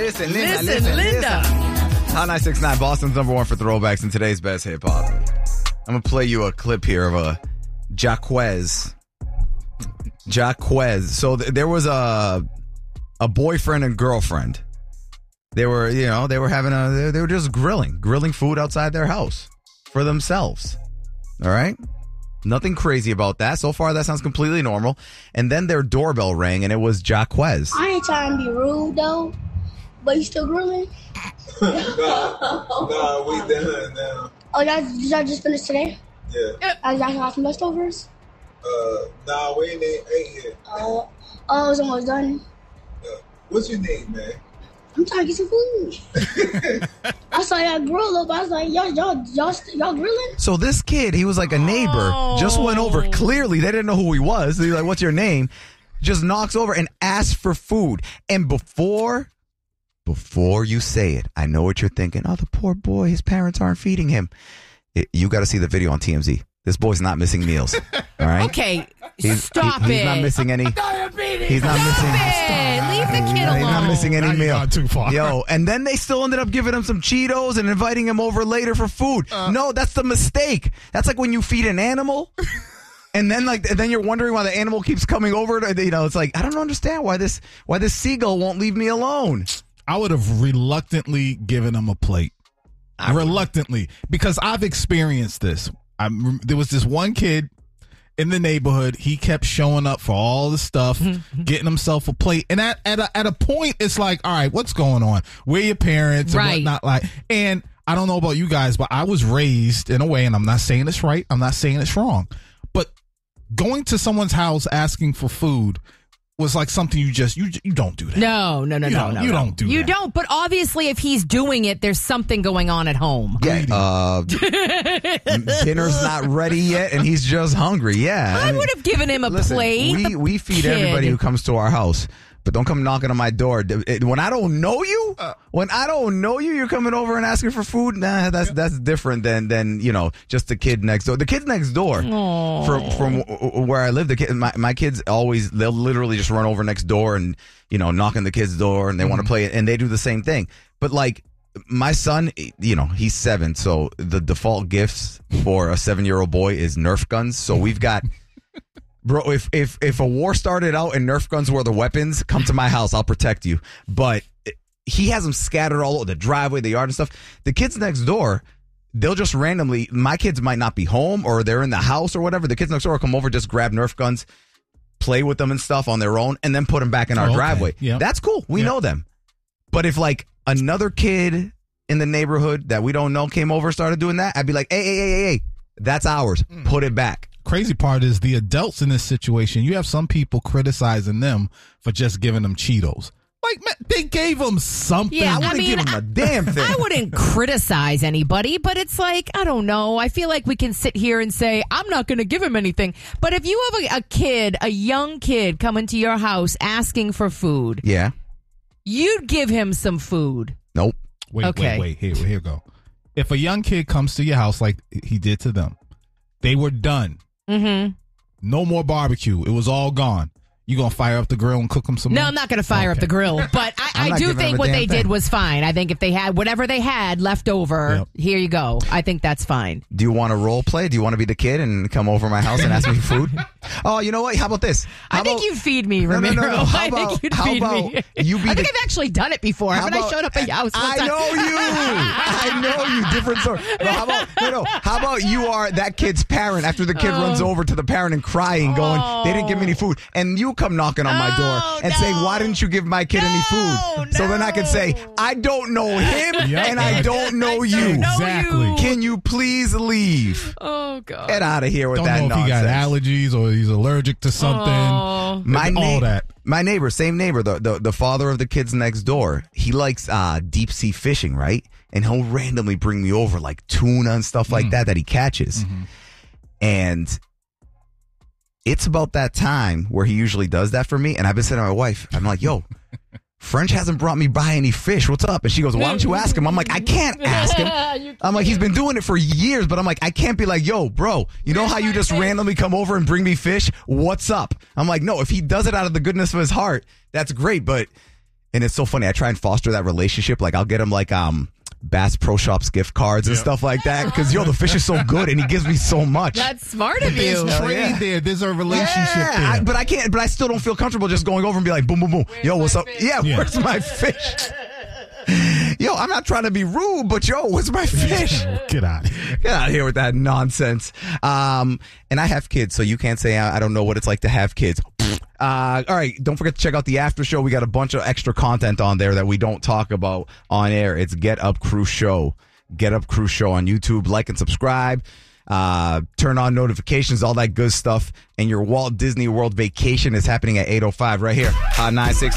Listen, Linda. Hot 969, Boston's number one for throwbacks in today's best hip hop. I'm going to play you a clip here of a Jacquez. So there was a boyfriend and girlfriend. They were just grilling food outside their house for themselves. All right? Nothing crazy about that. So far, that sounds completely normal. And then their doorbell rang, and it was Jacquez. I ain't trying to be rude, though. But you still grilling? Nah, we done now. Oh, y'all just finished today? Yeah. Y'all got some leftovers? Nah, we ain't ate yet. Oh, it's almost done. What you need, man? I'm trying to get some food. I saw y'all grill up. I was like, y'all grilling? So this kid, he was like a neighbor, just went over. Clearly, they didn't know who he was. They're like, what's your name? Just knocks over and asks for food. And before you say it, I know what you're thinking. Oh, the poor boy, his parents aren't feeding him. You got to see the video on TMZ. This boy's not missing meals. All right? Okay, stop it. He's not missing any. He's not missing. Leave the kid alone. He's not missing any meal. Not too far. Yo, and then they still ended up giving him some Cheetos and inviting him over later for food. No, that's the mistake. That's like when you feed an animal. And then you're wondering why the animal keeps coming over. It's like, I don't understand why this seagull won't leave me alone. I would have reluctantly given him a plate. Reluctantly, because I've experienced this. There was this one kid in the neighborhood. He kept showing up for all the stuff, getting himself a plate. And at a point, it's like, all right, what's going on? Where are your parents and whatnot? And I don't know about you guys, but I was raised in a way, and I'm not saying it's right. I'm not saying it's wrong. But going to someone's house asking for food was like something you don't do that. No. You don't do that. You don't, but obviously if he's doing it, there's something going on at home. Yeah, dinner's not ready yet, and he's just hungry. Yeah. I would have given him a plate. We feed everybody who comes to our house. But don't come knocking on my door. When I don't know you, you're coming over and asking for food. Nah, that's different than just the kid next door. The kids next door, from where I live, my kids they'll literally just run over next door and knock on the kid's door and they want to play it, and they do the same thing. But like my son, he's 7, so the default gifts for a 7-year-old boy is Nerf guns. So we've got. Bro, if a war started out and Nerf guns were the weapons, come to my house. I'll protect you. But he has them scattered all over the driveway, the yard and stuff. The kids next door, they'll just randomly, my kids might not be home or they're in the house or whatever. The kids next door will come over, just grab Nerf guns, play with them and stuff on their own, and then put them back in our driveway. Yep. That's cool. We know them. But if like another kid in the neighborhood that we don't know came over and started doing that, I'd be like, hey, that's ours. Put it back. Crazy part is the adults in this situation. You have some people criticizing them for just giving them Cheetos. Like, man, they gave them something. Yeah, I wouldn't give them a damn thing. I wouldn't criticize anybody, but it's like, I don't know. I feel like we can sit here and say, I'm not going to give him anything. But if you have a young kid coming to your house asking for food, yeah, you'd give him some food. Nope. Wait. Here we go. If a young kid comes to your house like he did to them, they were done. Mm-hmm. No more barbecue. It was all gone. You gonna fire up the grill and cook them some more? No, I'm not gonna fire up the grill. But I do think what they did was fine. I think if they had whatever they had left over, here you go. I think that's fine. Do you want to role play? Do you want to be the kid and come over my house and ask me for food? Oh, you know what? How about this? I think you'd feed me, Ramiro. No. I think you'd feed me. I think I've actually done it before. Haven't I showed up at your house? I know you. Different story. No, how about you are that kid's parent after the kid runs over to the parent and crying, going, they didn't give me any food. And you come knocking on my door and say, why didn't you give my kid any food? So then I can say, I don't know him and I don't know you. Exactly. Can you please leave? Oh, God. Get out of here with that nonsense. Don't know if he got allergies or he's allergic to something. All that. My neighbor, same neighbor, the father of the kids next door, he likes deep sea fishing, right? And he'll randomly bring me over like tuna and stuff like that he catches. Mm-hmm. And it's about that time where he usually does that for me. And I've been saying to my wife, I'm like, yo, French hasn't brought me by any fish. What's up? And she goes, why don't you ask him? I'm like, I can't ask him. I'm like, he's been doing it for years, but I'm like, I can't be like, yo, bro, you know how you just randomly come over and bring me fish? What's up? I'm like, no, if he does it out of the goodness of his heart, that's great. But And it's so funny. I try and foster that relationship. Like I'll get him like Bass Pro Shops gift cards and stuff like that. Because the fish is so good and he gives me so much. That's smart of you. There's trade there. There's a relationship there. But I can't. But I still don't feel comfortable just going over and be like, boom, boom, boom. Yo, what's up? Yeah, where's my fish? Yo, I'm not trying to be rude, but where's my fish? Get out of here. Get out of here with that nonsense. And I have kids, so you can't say I don't know what it's like to have kids. All right, don't forget to check out the after show. We got a bunch of extra content on there that we don't talk about on air. It's Get Up Crew Show. Get Up Crew Show on YouTube. Like and subscribe. Turn on notifications, all that good stuff. And your Walt Disney World vacation is happening at 8:05 right here on 960.